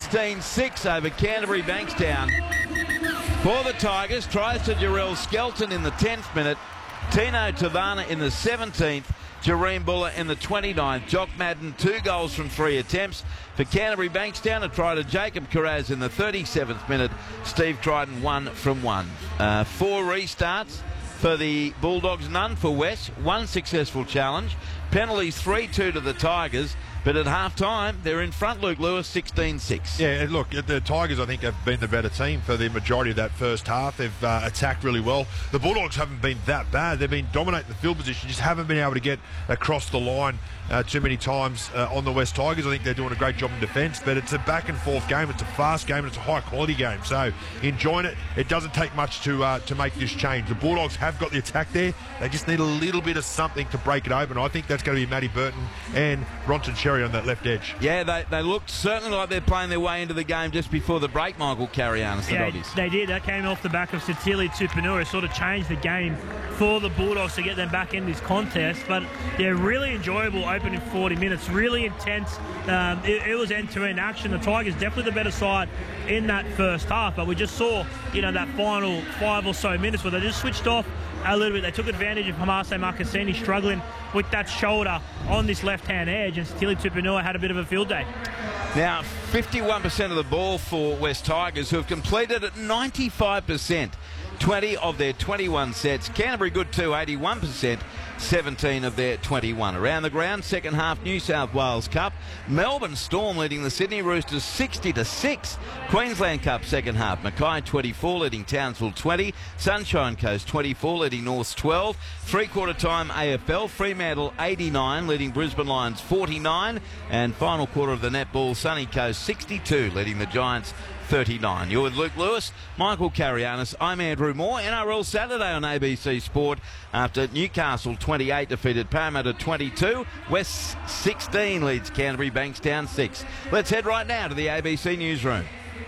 16-6 over Canterbury Bankstown. For the Tigers, tries to Jarrell Skelton in the 10th minute. Tino Tavana in the 17th. Jareem Buller in the 29th. Jock Madden, 2 goals from 3 attempts. For Canterbury Bankstown, a try to Jacob Carraz in the 37th minute. Steve Crichton, 1 from 1. 4 restarts for the Bulldogs, none for West. 1 successful challenge. Penalties 3-2 to the Tigers. But at half-time, they're in front, Luke Lewis, 16-6. Yeah, look, the Tigers, I think, have been the better team for the majority of that first half. They've attacked really well. The Bulldogs haven't been that bad. They've been dominating the field position, just haven't been able to get across the line too many times on the West Tigers. I think they're doing a great job in defence, but it's a back-and-forth game. It's a fast game, and it's a high-quality game. So enjoying it. It doesn't take much to make this change. The Bulldogs have got the attack there. They just need a little bit of something to break it open. I think that's going to be Matty Burton and Ronson Cherry on that left edge. Yeah, they looked certainly like they're playing their way into the game just before the break, Michael Carianis, yeah, the Doggies. They did. That came off the back of Satili Tupanua. Sort of changed the game for the Bulldogs to get them back in this contest. But they're really enjoyable opening 40 minutes. Really intense. It was end-to-end action. The Tigers definitely the better side in that first half. But we just saw, that final 5 or so minutes where they just switched off a little bit. They took advantage of Hamase Marcassini struggling with that shoulder on this left-hand edge, and Satili Tupanua had a bit of a field day. Now, 51% of the ball for West Tigers, who have completed at 95%, 20 of their 21 sets. Canterbury good too, 81%, 17 of their 21. Around the ground, second half New South Wales Cup. Melbourne Storm leading the Sydney Roosters 60-6. Queensland Cup second half. Mackay 24 leading Townsville 20. Sunshine Coast 24 leading Norths 12. Three-quarter time AFL. Fremantle 89 leading Brisbane Lions 49. And final quarter of the netball, Sunny Coast 62 leading the Giants 39. You're with Luke Lewis, Michael Carianis. I'm Andrew Moore. NRL Saturday on ABC Sport after Newcastle 28 defeated Parramatta 22. West 16 leads Canterbury Bankstown 6. Let's head right now to the ABC newsroom.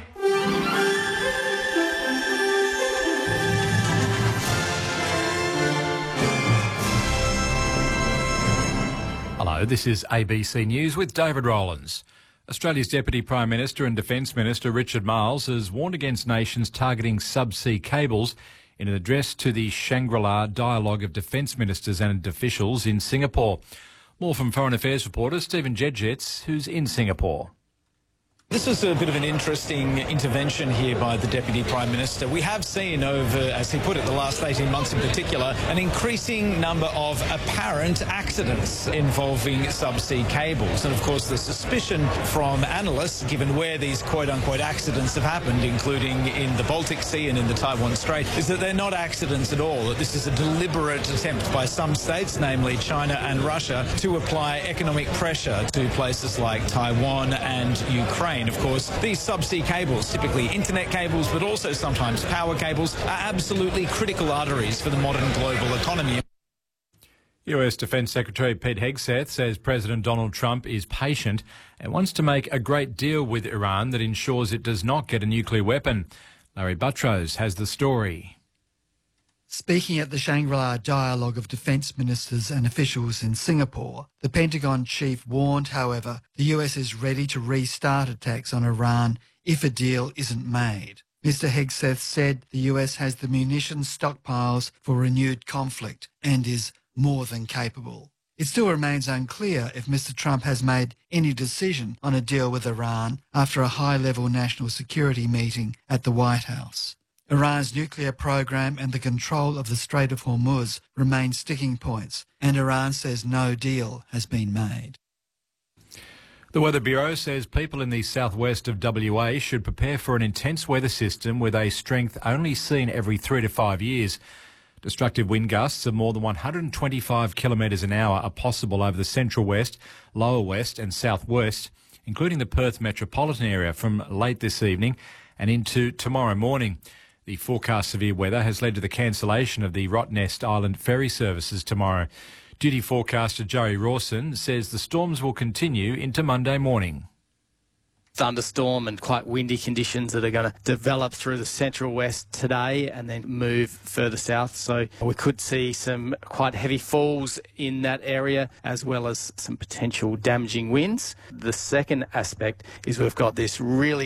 Hello, this is ABC News with David Rowlands. Australia's Deputy Prime Minister and Defence Minister Richard Marles has warned against nations targeting subsea cables in an address to the Shangri-La Dialogue of Defence Ministers and Officials in Singapore. More from Foreign Affairs reporter Stephen Jedgetz, who's in Singapore. This was a bit of an interesting intervention here by the Deputy Prime Minister. We have seen over, as he put it, the last 18 months in particular, an increasing number of apparent accidents involving subsea cables. And of course, the suspicion from analysts, given where these quote-unquote accidents have happened, including in the Baltic Sea and in the Taiwan Strait, is that they're not accidents at all, that this is a deliberate attempt by some states, namely China and Russia, to apply economic pressure to places like Taiwan and Ukraine. Of course, these subsea cables, typically internet cables, but also sometimes power cables, are absolutely critical arteries for the modern global economy. US Defence Secretary Pete Hegseth says President Donald Trump is patient and wants to make a great deal with Iran that ensures it does not get a nuclear weapon. Larry Buttrose has the story. Speaking at the Shangri-La Dialogue of Defence Ministers and Officials in Singapore, the Pentagon chief warned, however, the US is ready to restart attacks on Iran if a deal isn't made. Mr. Hegseth said the US has the munitions stockpiles for renewed conflict and is more than capable. It still remains unclear if Mr. Trump has made any decision on a deal with Iran after a high-level national security meeting at the White House. Iran's nuclear program and the control of the Strait of Hormuz remain sticking points, and Iran says no deal has been made. The Weather Bureau says people in the southwest of WA should prepare for an intense weather system with a strength only seen every 3 to 5 years. Destructive wind gusts of more than 125 kilometres an hour are possible over the central west, lower west and southwest, including the Perth metropolitan area from late this evening and into tomorrow morning. The forecast severe weather has led to the cancellation of the Rottnest Island ferry services tomorrow. Duty forecaster Joey Rawson says the storms will continue into Monday morning. Thunderstorm and quite windy conditions that are going to develop through the central west today and then move further south. So we could see some quite heavy falls in that area as well as some potential damaging winds. The second aspect is we've got this really